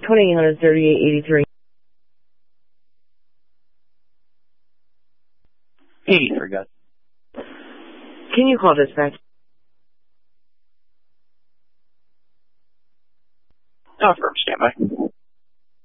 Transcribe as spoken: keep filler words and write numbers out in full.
twenty-eight hundred, thirty-eight eighty-three. eighty-three, guys. Can you call dispatch? Oh, firm standby.